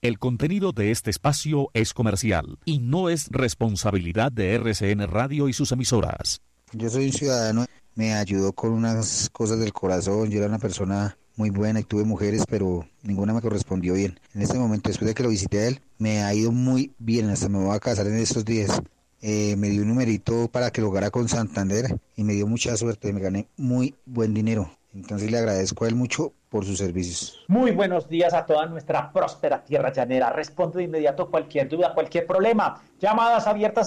El contenido de este espacio es comercial y no es responsabilidad de RCN Radio y sus emisoras. Yo soy un ciudadano, me ayudó con unas cosas del corazón, yo era una persona muy buena y tuve mujeres, pero ninguna me correspondió bien. En este momento, después de que lo visité a él, me ha ido muy bien, hasta me voy a casar en estos días. Me dio un numerito para que lo jugara con Santander y me dio mucha suerte, me gané muy buen dinero. Entonces le agradezco a él mucho por sus servicios. Muy buenos días a toda nuestra próspera tierra llanera. Respondo de inmediato cualquier duda, cualquier problema. Llamadas abiertas